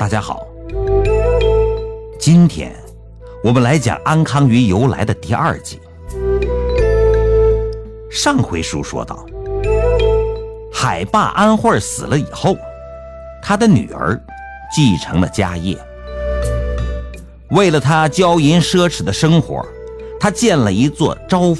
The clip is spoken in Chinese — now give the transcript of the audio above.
大家好，今天我们来讲安康鱼由来的第2集。上回书说到，海霸安慧死了以后，他的女儿继承了家业。为了他骄淫奢侈的生活，他建了一座招